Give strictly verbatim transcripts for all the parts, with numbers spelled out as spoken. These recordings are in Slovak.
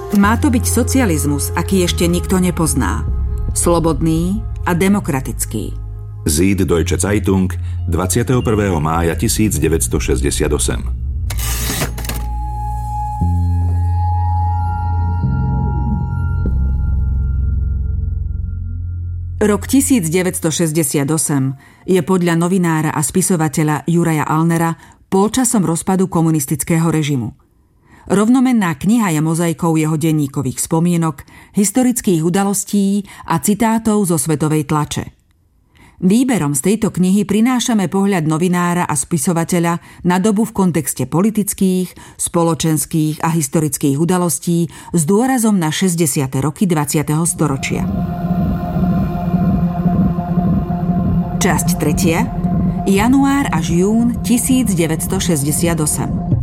Má to byť socializmus, aký ešte nikto nepozná. Slobodný a demokratický. Süddeutsche Zeitung, dvadsiateho prvého mája tisícdeväťstošesťdesiatosem. Rok tisícdeväťstošesťdesiatosem je podľa novinára a spisovateľa Juraja Allnera polčasom rozpadu komunistického režimu. Rovnomenná kniha je mozaikou jeho denníkových spomienok, historických udalostí a citátov zo svetovej tlače. Výberom z tejto knihy prinášame pohľad novinára a spisovateľa na dobu v kontexte politických, spoločenských a historických udalostí s dôrazom na šesťdesiate roky dvadsiateho storočia. Časť tretia. Január až jún tisícdeväťstošesťdesiatosem.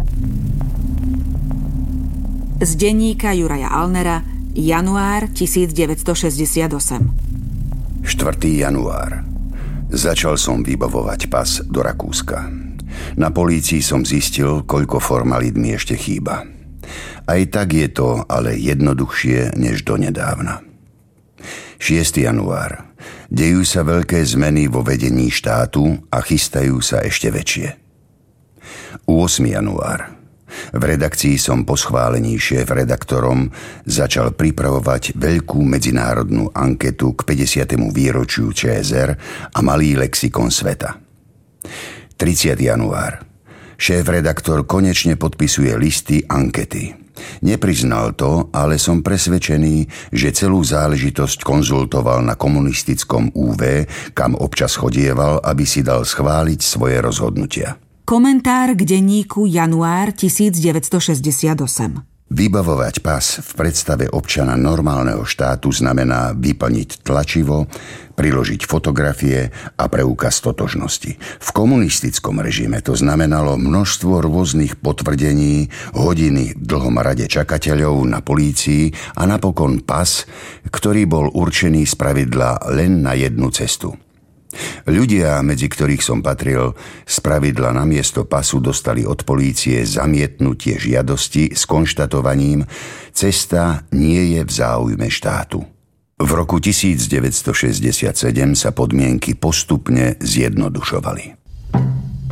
Z denníka Juraja Allnera, január tisícdeväťstošesťdesiatosem. štvrtého január. Začal som vybavovať pas do Rakúska. Na polícii som zistil, koľko formalít mi ešte chýba. Aj tak je to ale jednoduchšie než donedávna. šiesteho január. Dejú sa veľké zmeny vo vedení štátu a chystajú sa ešte väčšie. ôsmeho január. V redakcii som po schválení šéf-redaktorom začal pripravovať veľkú medzinárodnú anketu k päťdesiatemu výročiu ČSR a malý lexikon sveta. tridsiateho január. Šéf-redaktor konečne podpisuje listy ankety. Nepriznal to, ale som presvedčený, že celú záležitosť konzultoval na komunistickom ú vé, kam občas chodieval, aby si dal schváliť svoje rozhodnutia. Komentár k denníku január tisícdeväťstošesťdesiatosem. Vybavovať pas v predstave občana normálneho štátu znamená vyplniť tlačivo, priložiť fotografie a preukaz totožnosti. V komunistickom režime to znamenalo množstvo rôznych potvrdení, hodiny v dlhom rade čakateľov na polícii a napokon pas, ktorý bol určený spravidla len na jednu cestu. Ľudia, medzi ktorých som patril, spravidla namiesto pasu dostali od polície zamietnutie žiadosti s konštatovaním: cesta nie je v záujme štátu. V roku tisícdeväťstošesťdesiatsedem sa podmienky postupne zjednodušovali.